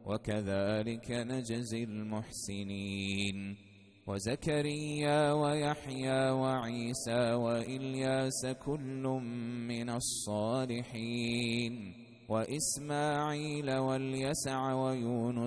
وكذلك نجزي المحسنين. وزكريا ويحيى وعيسى وإلياس كل من الصالحين، وإسماعيل واليسع ويونس